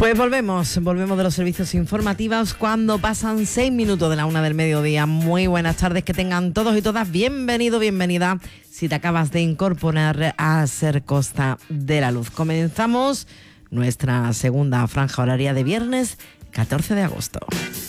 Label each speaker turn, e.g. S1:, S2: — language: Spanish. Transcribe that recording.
S1: Pues volvemos de los servicios informativos cuando pasan 6 minutos de la 1 del mediodía. Muy buenas tardes, que tengan todos y todas. Bienvenido, bienvenida, si te acabas de incorporar a Ser Costa de la Luz. Comenzamos nuestra segunda franja horaria de viernes 14 de agosto.